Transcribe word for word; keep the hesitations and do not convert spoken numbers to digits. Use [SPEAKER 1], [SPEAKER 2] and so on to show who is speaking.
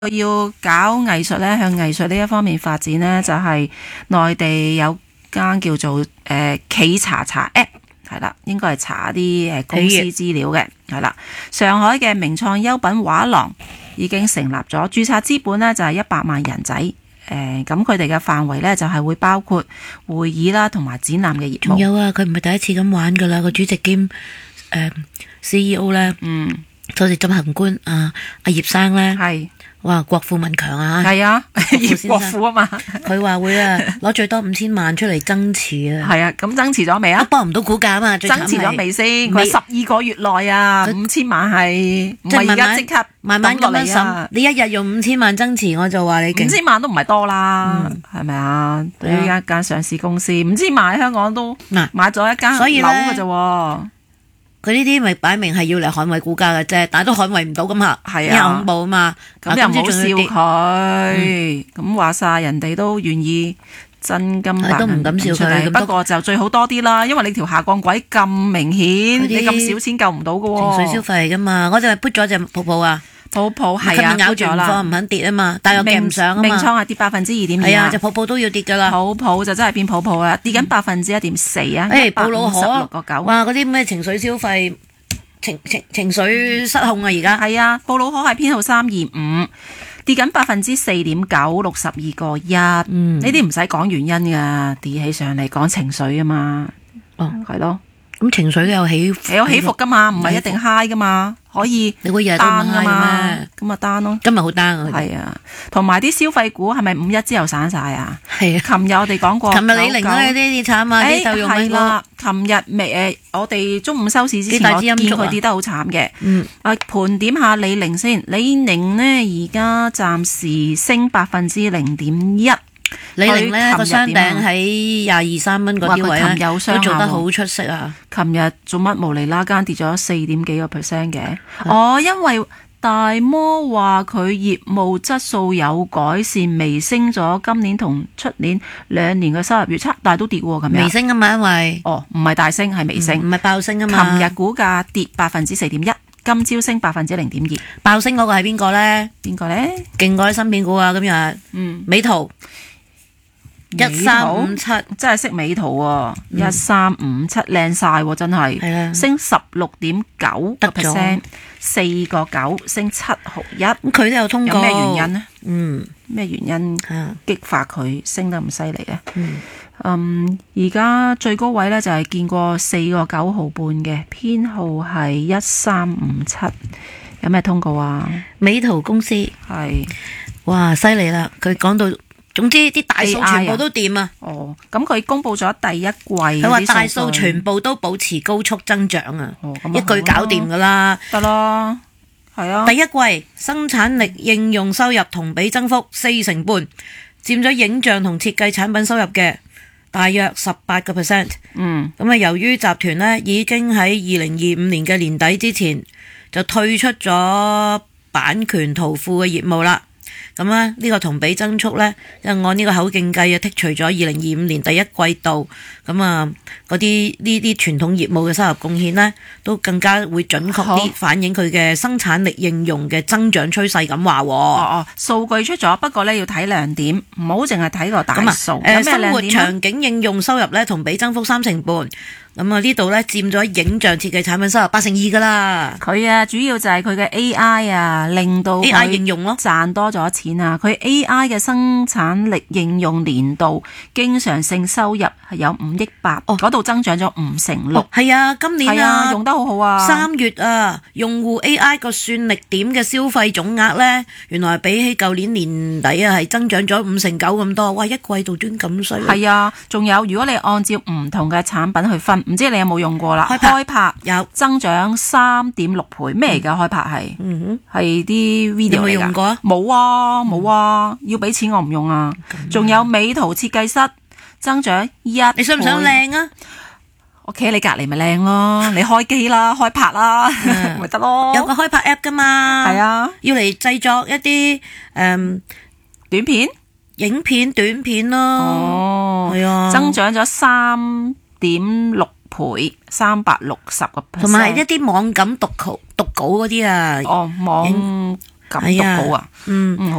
[SPEAKER 1] 要搞藝術咧，向藝術呢一方面發展呢，就係、是、內地有間叫做誒、呃、企查查 App， 係啦，應該係查啲誒公司資料嘅，係啦。上海嘅名創優品畫廊已經成立咗，註冊資本呢就係一百萬人仔，誒咁佢哋嘅範圍呢，就係會包括會議啦同埋展覽嘅業務。
[SPEAKER 2] 仲有啊，佢唔係第一次咁玩噶啦，個主席兼誒、呃、C E O 咧，嗯，首席執行官啊阿葉生咧，係。哇！國富民強啊，
[SPEAKER 1] 係啊，葉國富啊嘛，
[SPEAKER 2] 佢話會啊，攞最多五千萬出嚟增持啊。
[SPEAKER 1] 係啊，咁增持咗未啊？
[SPEAKER 2] 幫唔到股價啊嘛，
[SPEAKER 1] 增持咗未先？佢十二個月內啊，五千萬係唔係而家即刻
[SPEAKER 2] 慢慢咁樣審？你一日用五千萬增持，我就話你
[SPEAKER 1] 五千萬都唔係多啦，係咪啊？對於一間上市公司，五千萬喺香港都嗱買咗一間樓嘅啫。
[SPEAKER 2] 佢呢啲咪擺明係要嚟捍衛股價嘅啫，但係都捍衛唔到咁吓，係啊，恐怖啊嘛，
[SPEAKER 1] 咁又唔好笑佢，咁話晒人哋都願意真金白銀都唔敢笑佢，不過就最好多啲啦，因為你條下降軌咁明顯，你咁少錢救唔到㗎喎，
[SPEAKER 2] 情緒消費噶嘛，我就係 put 咗隻泡泡啊。泡泡係啊，咬住唔放唔肯跌啊嘛，但係又夾唔上啊嘛。
[SPEAKER 1] 名創係跌百分之二點二，
[SPEAKER 2] 係啊，隻泡泡都要跌噶啦。
[SPEAKER 1] 泡泡就真係變泡泡啦，跌緊百分之一點四啊。
[SPEAKER 2] 誒，布魯可
[SPEAKER 1] 六個九。
[SPEAKER 2] 哇，嗰啲咩情緒消費、情情情緒失控啊！而家
[SPEAKER 1] 係啊，布魯可係編號三二五，跌緊百分之四點九，六十二個一。嗯，呢啲唔使講原因噶，跌起上嚟講情緒啊嘛。哦，係咯。
[SPEAKER 2] 咁情緒有起伏，
[SPEAKER 1] 有起伏噶嘛，唔係一定 high 噶嘛，可以
[SPEAKER 2] 你會日日都 high 噶嘛，
[SPEAKER 1] 咁啊 down 咯。
[SPEAKER 2] 今日好 down 啊，
[SPEAKER 1] 係啊，同埋啲消費股係咪五一之後散晒啊？係啊，琴日我哋講過，
[SPEAKER 2] 琴日李寧嗰啲慘啊，啲就用
[SPEAKER 1] 係啦。琴日未誒，我哋中午收市之前我見佢跌得好慘嘅。嗯，啊盤點下李寧先，李寧呢而家暫時升百分之零點一。
[SPEAKER 2] 李寧呢個雙頂喺廿二三蚊嗰啲位咧，都做得好出色啊！
[SPEAKER 1] 琴日做乜無厘啦間跌咗四點幾個 percent 嘅？哦，因為大摩話佢業務質素有改善，微升咗今年同出年兩年嘅收入預測，但係都跌喎。琴日
[SPEAKER 2] 微升啊嘛，因為
[SPEAKER 1] 哦唔係大升係微升，
[SPEAKER 2] 唔係爆升啊嘛。
[SPEAKER 1] 琴日股價跌百分之四點一，今朝升百分之零點二。
[SPEAKER 2] 爆升嗰個係邊個咧？
[SPEAKER 1] 邊個咧？
[SPEAKER 2] 勁過啲芯片股啊！今日嗯，美圖。一三五七
[SPEAKER 1] 真係識美圖喎，一三五七靚晒喎，真係，的升十六點九個 percent， 四個九升七毫一。咁
[SPEAKER 2] 佢都有通過，
[SPEAKER 1] 有咩原因呢？
[SPEAKER 2] 嗯，
[SPEAKER 1] 咩原因激發佢升得咁犀利咧？
[SPEAKER 2] 嗯，
[SPEAKER 1] 嗯，而家最高位咧就係見過四個九毫半嘅，編號係一三五七。有咩通告啊？
[SPEAKER 2] 美圖公司
[SPEAKER 1] 係，
[SPEAKER 2] 哇，犀利啦！佢講到。總之啲大數全部都掂啊！
[SPEAKER 1] 哦，咁佢公布咗第一季，
[SPEAKER 2] 佢話大數全部都保持高速增長啊！哦、一句搞掂噶啦，
[SPEAKER 1] 得咯，係啊！
[SPEAKER 2] 第一季生產力應用收入同比增幅四成半，佔咗影像同設計產品收入嘅大約十八個 percent。嗯，咁啊，由於集團呢已經喺二零二五年嘅年底之前就退出咗版權圖庫嘅業務啦。咁咧呢個同比增速呢，按呢個口徑計啊，剔除咗二零二五年第一季度咁啊嗰啲呢啲傳統業務嘅收入貢獻呢，都更加會準確啲反映佢嘅生產力應用嘅增長趨勢咁話。哦
[SPEAKER 1] 哦，數據出咗，不過呢要睇亮點，唔好淨係睇個大數。
[SPEAKER 2] 咁啊，生活場景應用收入呢，同比增幅三成半。咁啊呢度咧佔咗影像設計產品收入八成二噶啦。
[SPEAKER 1] 佢啊主要就係佢嘅 A I 啊，令到
[SPEAKER 2] A I 應用咯
[SPEAKER 1] 賺多咗錢啊。佢 A I 嘅生產力應用年度經常性收入係有五億八，嗰度增長咗五成六。
[SPEAKER 2] 係啊，今年啊，
[SPEAKER 1] 啊用得好好啊。
[SPEAKER 2] 三月啊，用戶 A I 個算力點嘅消費總額咧，原來比起舊年年底啊係增長咗五成九咁多。哇，一季度端咁衰。
[SPEAKER 1] 係啊，仲有如果你按照唔同嘅產品去分。唔知你有冇用過啦？開拍，開拍有增長三點六倍，咩嚟㗎？開拍係，嗯哼，係啲 video 嚟㗎。有冇用過啊？冇啊，冇啊，要俾錢我唔用啊。仲有美圖設計室增長一倍。
[SPEAKER 2] 你想唔想靚啊？
[SPEAKER 1] 我企喺你隔離咪靚咯，你開機啦，開拍啦，咪得咯。
[SPEAKER 2] 有個開拍 app 㗎嘛？
[SPEAKER 1] 係啊，
[SPEAKER 2] 要嚟製作一啲誒、嗯、
[SPEAKER 1] 短片、
[SPEAKER 2] 影片、短片咯。
[SPEAKER 1] 哦，係啊，增長咗三點六倍，三百六十個 percent，
[SPEAKER 2] 同埋一啲網感讀稿讀稿嗰啲啊。
[SPEAKER 1] 哦，網感讀稿啊，
[SPEAKER 2] 嗯嗯。